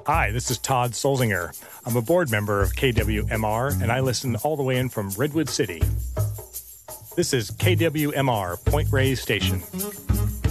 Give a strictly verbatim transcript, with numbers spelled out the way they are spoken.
Hi, this is Todd Solzinger. I'm a board member of K W M R, and I listen all the way in from Redwood City. This is K W M R, Point Reyes Station.